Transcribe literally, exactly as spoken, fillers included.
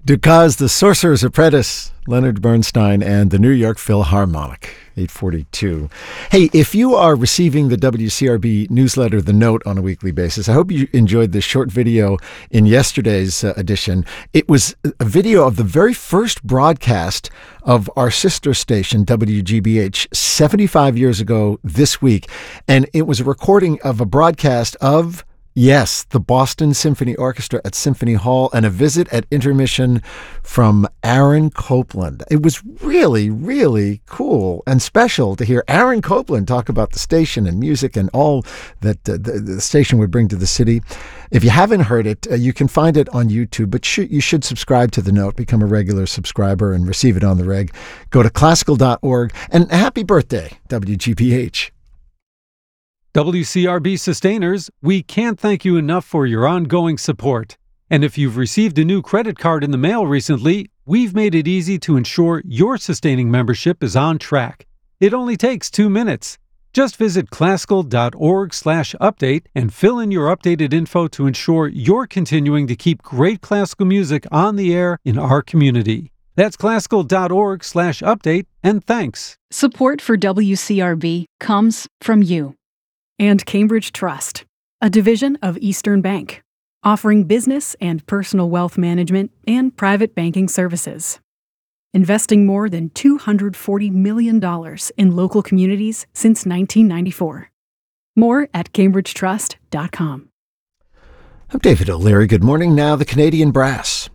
Dukas, The Sorcerer's Apprentice, Leonard Bernstein, and the New York Philharmonic, eight forty-two. Hey, if you are receiving the W C R B newsletter, The Note, on a weekly basis, I hope you enjoyed this short video in yesterday's uh, edition. It was a video of the very first broadcast of our sister station, W G B H, seventy-five years ago this week. And it was a recording of a broadcast of Yes, the Boston Symphony Orchestra at Symphony Hall, and a visit at intermission from Aaron Copland. It was really, really cool and special to hear Aaron Copland talk about the station and music and all that uh, the, the station would bring to the city. If you haven't heard it, uh, you can find it on YouTube, but sh- you should subscribe to The Note, become a regular subscriber, and receive it on the reg. Go to classical dot org, and happy birthday, W G B H. W C R B sustainers, we can't thank you enough for your ongoing support. And if you've received a new credit card in the mail recently, we've made it easy to ensure your sustaining membership is on track. It only takes two minutes. Just visit classical dot org slash update and fill in your updated info to ensure you're continuing to keep great classical music on the air in our community. That's classical dot org slash update, and thanks. Support for W C R B comes from you. And Cambridge Trust, a division of Eastern Bank, offering business and personal wealth management and private banking services. Investing more than two hundred forty million dollars in local communities since nineteen ninety-four. More at cambridge trust dot com. I'm David O'Leary. Good morning. Now the Canadian Brass.